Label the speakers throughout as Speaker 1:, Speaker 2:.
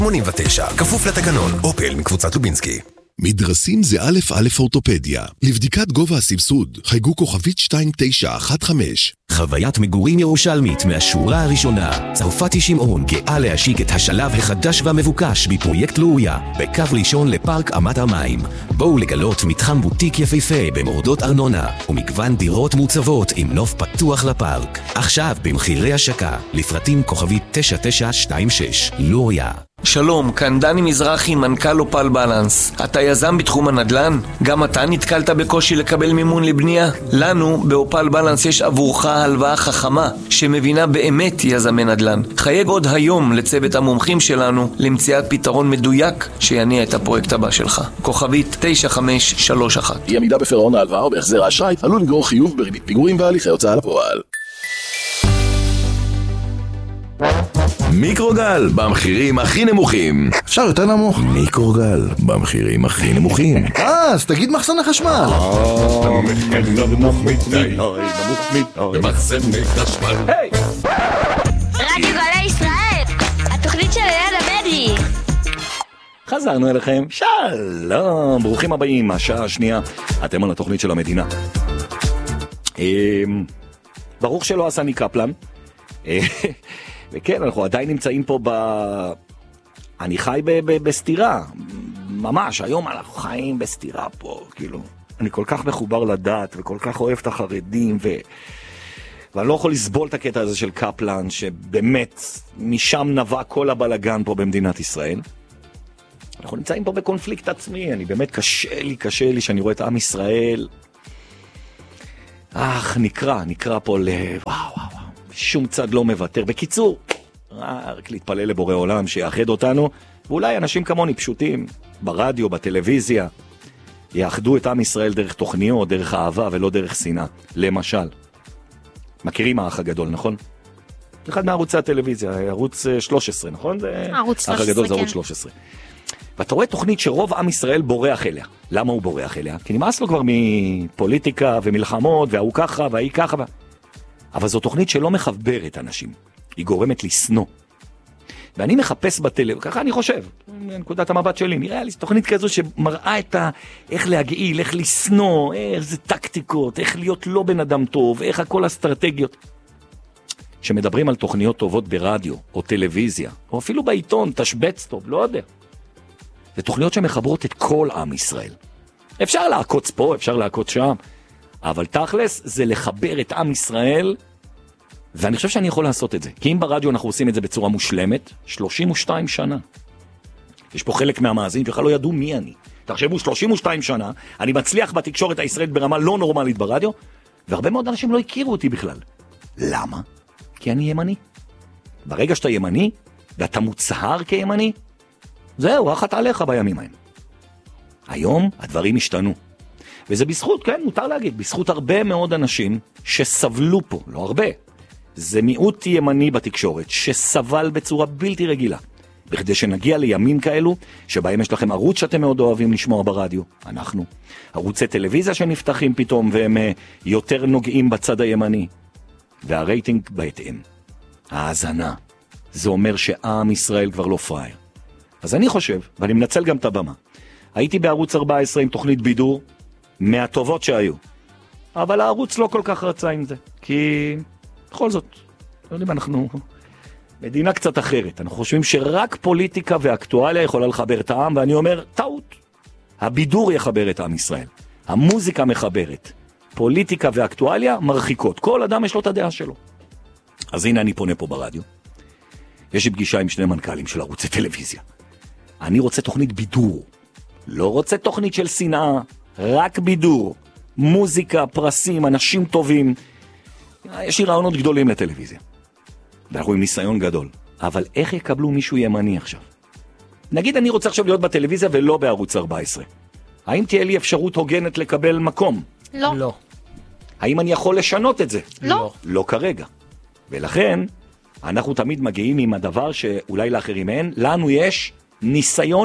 Speaker 1: 89, כפוף לתקנון, אופל מקבוצת לובינסקי.
Speaker 2: מדרסים זה א' א' אורתופדיה. לבדיקת גובה הסבסוד, חייגו כוכבית 2915.
Speaker 3: חוויית מגורים ירושלמית מהשורה הראשונה. צרפתי שמעון גאה להשיק את השלב החדש והמבוקש בפרויקט לאויה, בקו ראשון לפארק אמת המים. בואו לגלות מתחם בוטיק יפהפה במורדות ארנונה, ומגוון דירות מוצבות עם נוף פתוח לפארק. עכשיו במחירי השקה, לפרטים כוכבית 9926. לאויה.
Speaker 4: שלום, כאן דני מזרחי, מנכ"ל אופל בלנס. אתה יזם בתחום הנדל"ן? גם אתה נתקלת בקושי לקבל מימון לבנייה? לנו, באופל בלנס, יש עבורך הלוואה חכמה שמבינה באמת יזמי נדל"ן. חייג עוד היום לצוות המומחים שלנו למציאת פתרון מדויק שיניע את הפרויקט הבא שלך. כוכבית 9531.
Speaker 5: אי עמידה בפירעון ההלוואה או בהחזר האשראי עלול לגרור חיוב בריבית פיגורים והליכי הוצאה לפועל.
Speaker 6: מיקרוגל, במחירים הכי נמוכים.
Speaker 7: אפשר יותר נמוך.
Speaker 6: מיקרוגל, במחירים הכי נמוכים.
Speaker 7: אז תגיד מחסן החשמל.
Speaker 8: המחיר נמוך מדי, נמוך מדי. במחסני חשמל.
Speaker 9: רדיו גלי ישראל, התוכנית של ליד הבדי.
Speaker 10: חזרנו אליכם, שלום, ברוכים הבאים, השעה השנייה, אתם על התוכנית של המדינה. ברוך שלא עשני קפלן. וכן, אנחנו עדיין נמצאים פה אני חי בסתירה. ממש, היום אנחנו חיים בסתירה פה, כאילו. אני כל כך מחובר לדת, וכל כך אוהב את החרדים, ואני לא יכול לסבול את הקטע הזה של קפלן, שבאמת, משם נבע כל הבלגן פה במדינת ישראל. אנחנו נמצאים פה בקונפליקט עצמי, אני באמת קשה לי שאני רואה את עם ישראל. נקרא פה וואו. שום צד לא מוותר. בקיצור, רק להתפלל לבורא עולם שיאחד אותנו, ואולי אנשים כמוני פשוטים, ברדיו, בטלוויזיה, יאחדו את עם ישראל דרך תוכניות, דרך אהבה ולא דרך שנאה. למשל, מכירים האח הגדול, נכון? אחד מערוצי הטלוויזיה, ערוץ 13, נכון?
Speaker 11: ערוץ 13,
Speaker 10: האח הגדול זה
Speaker 11: כן.
Speaker 10: ערוץ 13. ואתה רואה תוכנית שרוב עם ישראל בורח אליה. למה הוא בורח אליה? כי נמאס לו כבר מפוליטיקה ומלחמות, והוא ככה והיא ככה. אבל זו תוכנית שלא מחברת אנשים. היא גורמת לשנוא. ואני מחפש בטלוויזיה, ככה אני חושב, נקודת המבט שלי, נראה לי תוכנית כזו שמראה איך להגעיל, איך לשנוא, איזה טקטיקות, איך להיות לא בן אדם טוב, איך הכל אסטרטגיות. שמדברים על תוכניות טובות ברדיו, או טלוויזיה, או אפילו בעיתון, תשבץ טוב, לא יודע. זה תוכניות שמחברות את כל עם ישראל. אפשר לעקוץ פה, אפשר לעקוץ שם, אבל תכלס זה לחבר את עם ישראל, ואני חושב שאני יכול לעשות את זה. כי אם ברדיו אנחנו עושים את זה בצורה מושלמת, 32 שנה. יש פה חלק מהמאזינים בכלל לא ידעו מי אני. תחשבו, 32 שנה, אני מצליח בתקשורת הישראלית ברמה לא נורמלית ברדיו, והרבה מאוד אנשים לא הכירו אותי בכלל. למה? כי אני ימני. ברגע שאתה ימני, ואתה מוצהר כימני, זהו, רחת עליך בימים ההם. היום הדברים השתנו. וזה בזכות, כן, מותר להגיד, בזכות הרבה מאוד אנשים שסבלו פה, לא הרבה. זה מיעוט ימני בתקשורת, שסבל בצורה בלתי רגילה. בכדי שנגיע לימים כאלו, שבהם יש לכם ערוץ שאתם מאוד אוהבים לשמוע ברדיו, אנחנו. ערוצי טלוויזיה שנפתחים פתאום, והם יותר נוגעים בצד הימני. והרייטינג בהתאם. ההאזנה. זה אומר שעם ישראל כבר לא פראייר. אז אני חושב, ואני מנצל גם את הבמה, הייתי בערוץ 14 עם תוכנית בידור, מהטובות שהיו. אבל הערוץ לא כל כך רצה עם זה. כי בכל זאת, לא יודעים, אנחנו מדינה קצת אחרת. אנחנו חושבים שרק פוליטיקה ואקטואליה יכולה לחבר את העם, ואני אומר, טעות. הבידור יחבר את עם ישראל. המוזיקה מחברת. פוליטיקה ואקטואליה מרחיקות. כל אדם יש לו את הדעה שלו. אז הנה אני פונה פה ברדיו. יש לי פגישה עם שני מנכ"לים של ערוצי טלוויזיה. אני רוצה תוכנית בידור. לא רוצה תוכנית של שנאה, רק בידור. מוזיקה, פרסים, אנשים טובים. יש לי רעיונות גדולים לטלוויזיה. ואנחנו עם ניסיון גדול. אבל איך יקבלו מישהו ימני עכשיו? נגיד אני רוצה עכשיו להיות בטלוויזיה ולא בערוץ 14. האם תהיה לי אפשרות הוגנת לקבל מקום?
Speaker 11: לא.
Speaker 7: לא.
Speaker 10: האם אני יכול לשנות את זה?
Speaker 11: לא.
Speaker 10: לא כרגע. ולכן, אנחנו תמיד מגיעים עם הדבר שאולי לאחרים אין. לנו יש ניסיון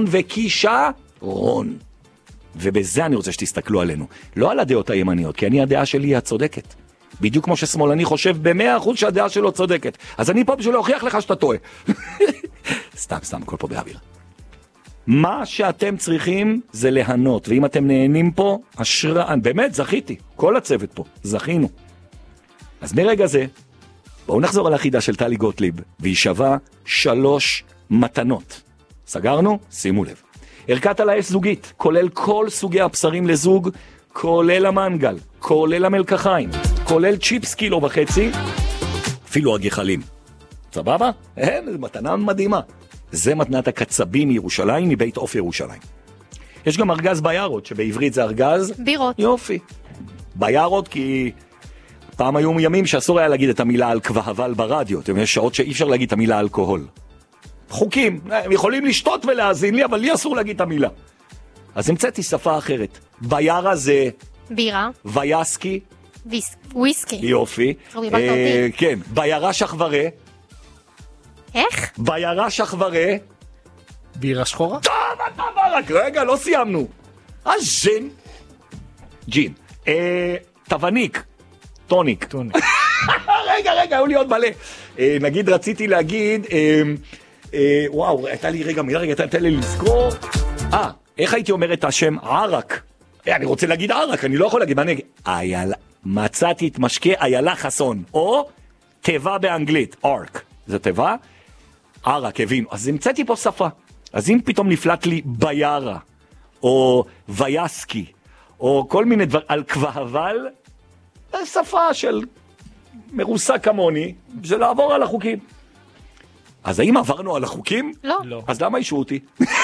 Speaker 10: וכישרון. ובזה אני רוצה שתסתכלו עלינו. לא על הדעות הימניות, כי הדעה שלי היא הצודקת. בדיוק כמו ששמאלני חושב ב100% שהדעה שלו צודקת. אז אני פה בשביל להוכיח לך שאתה טועה. סתם, כל פה באוויר. מה שאתם צריכים זה ליהנות, ואם אתם נהנים פה, באמת זכיתי, כל הצוות פה, זכינו. אז מרגע זה, בואו נחזור על החידה של טלי גוטליב, והיא שווה 3 מתנות. סגרנו? שימו לב. ערכת על האש זוגית, כולל כל סוגי הבשרים לזוג, כולל המנגל, כולל המלקחיים, כולל צ'יפס 1.5 קילו, אפילו הגחלים. סבבה? זו מתנה מדהימה. זה מתנת הקצבים מירושלים, מבית עוף ירושלים. יש גם ארגז בירות, שבעברית זה ארגז...
Speaker 11: בירות.
Speaker 10: יופי. בירות כי... פעם היו ימים שאסור היה להגיד את המילה אלכוהול ברדיו. יש שעות שאי אפשר להגיד את המילה אלכוהול. חוקים, הם יכולים לשתות ולהאזין לי, אבל לי אסור להגיד את המילה. אז המצאתי שפה אחרת. בירה זה...
Speaker 11: בירה.
Speaker 10: וייסקי.
Speaker 11: וויסקי.
Speaker 10: יופי. כן, בירה שחברה.
Speaker 11: איך?
Speaker 10: בירה שחברה.
Speaker 7: בירה שחורה?
Speaker 10: טוב, אתה רק רגע, לא סיימנו. אז ג'ין. טבניק. טוניק. רגע, היו לי עוד מלא. נגיד, רציתי להגיד, וואו, הייתה לי רגע, תן לי לזכור. איך הייתי אומר את השם ערק? אני רוצה להגיד ערק, אני לא יכול להגיד, מה נגיד? מצאתי את משקה איילה חסון, או תיבה באנגלית, ארק. זה תיבה? ערק, הבינו. אז המצאתי פה שפה. אז אם פתאום נפלט לי בירה, או וייסקי, או כל מיני דבר, על כבהבל, זה שפה של מרוסק כמוני, זה לעבור על החוקים. אז האם עברנו על החוקים?
Speaker 11: לא.
Speaker 10: אז למה אישו אותי?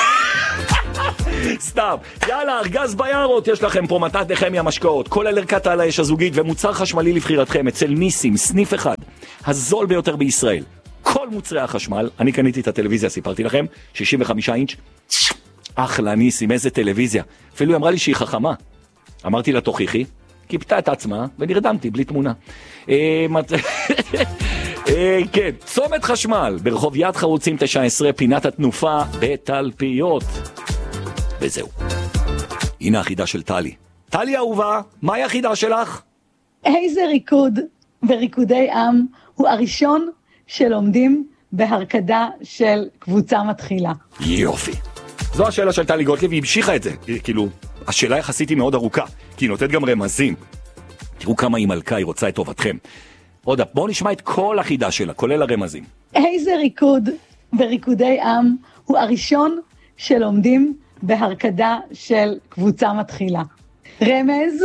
Speaker 10: סתם. יאללה, ארגז בירות, יש לכם פה מתת נחמיה משקאות, כל ערכת על האש הזוגית ומוצר חשמלי לבחירתכם אצל ניסים, סניף אחד, הזול ביותר בישראל. כל מוצרי החשמל, אני קניתי את הטלוויזיה, סיפרתי לכם, 65 אינץ', אחלה ניסים, איזה טלוויזיה. אפילו היא אמרה לי שהיא חכמה. אמרתי לה תוכיחי, קיפתה את עצמה ונרדמתי בלי תמונה. כן, צומת חשמל ברחוב יד חרוצים 19, פינת התנופה בתלפיות. וזהו. הנה החידה של טלי. טלי אהובה, מהי החידה שלך?
Speaker 12: איזה ריקוד בריקודי עם הוא הראשון שלומדים בהרקדה של קבוצה מתחילה?
Speaker 10: יופי. זו השאלה של טלי גוטליב, והיא המשיכה את זה. כאילו, השאלה יחסית היא מאוד ארוכה, כי היא נותנת גם רמזים. תראו כמה היא מלכה, היא רוצה את טובתכם. עוד פעם, בואו נשמע את כל החידה שלה, כולל הרמזים.
Speaker 12: איזה ריקוד בריקודי עם הוא הראשון שלומדים בהרקדה של קבוצה מתחילה? רמז,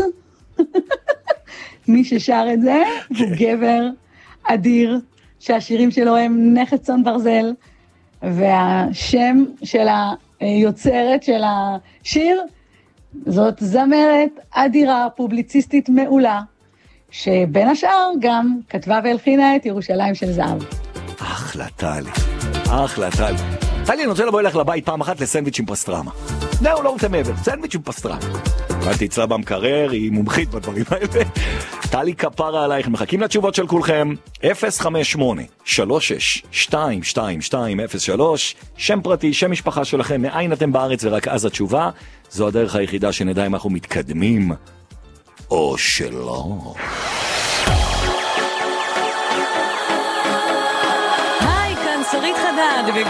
Speaker 12: מי ששר את זה הוא גבר אדיר, שהשירים שלו הם נכס צאן ברזל, והשם של היוצרת של השיר, זאת זמרת אדירה, פובליציסטית מעולה, שבין השאר גם כתבה והלחינה את ירושלים של זהב.
Speaker 10: אחלה טלי, אחלה טלי. טלי, אני רוצה לבוא אליך לבית פעם אחת לסנדוויץ' עם פסטרמה. זהו, לא רוצה מעבר, סנדוויץ' עם פסטרמה. קראתי אצלה במקרר, היא מומחית בדברים האלה. טלי כפרה עלייך, מחכים לתשובות של כולכם. 058-36-222-03, שם פרטי, שם משפחה שלכם, מאין אתם בארץ ורק אז התשובה. זו הדרך היחידה שנדע אם אנחנו מתקדמים או שלא.
Speaker 13: היי, כאן שרית חדד.